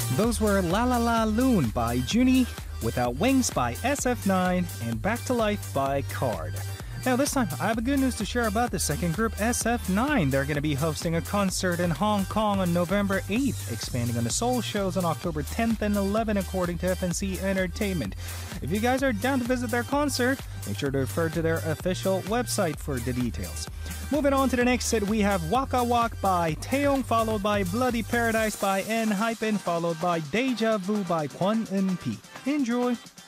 Those were La La La Loon by Junie, Without Wings by SF9, and Back to Life by Card. Now this time, I have a good news to share about the second group, SF9. They're going to be hosting a concert in Hong Kong on November 8th, expanding on the Seoul shows on October 10th and 11th, according to FNC Entertainment. If you guys are down to visit their concert, make sure to refer to their official website for the details. Moving on to the next set, we have Waka Wak by Taeyong, followed by Bloody Paradise by N-Hypen, followed by Deja Vu by Kwon Eun-P. Enjoy!